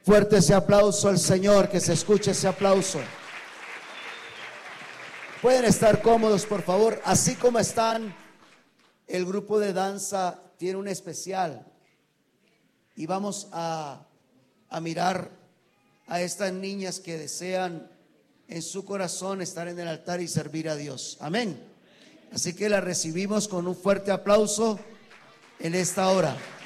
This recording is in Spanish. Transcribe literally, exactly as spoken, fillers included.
Fuerte ese aplauso al Señor, que se escuche ese aplauso. Pueden estar cómodos, por favor. Así como están, el grupo de danza tiene un especial. Y vamos a, a mirar a estas niñas que desean en su corazón estar en el altar y servir a Dios. Amén. Así que la recibimos con un fuerte aplauso en esta hora.